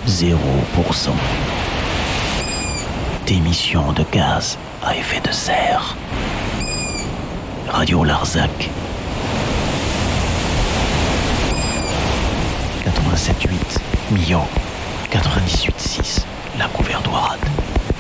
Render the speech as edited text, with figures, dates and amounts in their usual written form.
0% d'émissions de gaz à effet de serre. Radio Larzac. 87.8 Millau. 98.6 La Gouvernoirade.